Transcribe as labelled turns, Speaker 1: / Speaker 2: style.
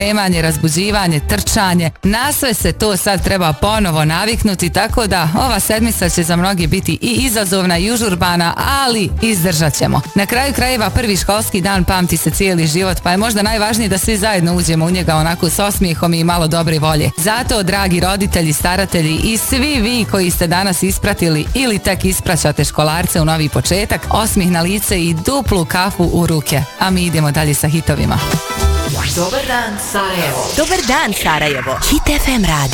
Speaker 1: spremanje, razbuđivanje, trčanje. Na sve se to sad treba ponovo naviknuti, tako da ova sedmica će za mnogi biti i izazovna i užurbana, ali izdržat ćemo. Na kraju krajeva prvi školski dan pamti se cijeli život, pa je možda najvažnije da svi zajedno uđemo u njega onako s osmijehom i malo dobre volje. Zato, dragi roditelji, staratelji i svi vi koji ste danas ispratili ili tek ispraćate školarce u novi početak, osmijeh na lice i duplu kafu u ruke. A mi idemo dalje sa hitovima.
Speaker 2: Dobar dan Sarajevo. Dobar dan Sarajevo. Hit FM radio.